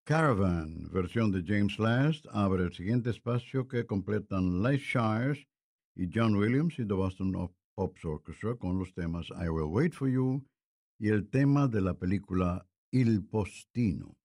Caravan, versión de James Last, abre el siguiente espacio que completan Les Shires y John Williams y The Boston Pops Orchestra con los temas I Will Wait for You y el tema de la película Il Postino.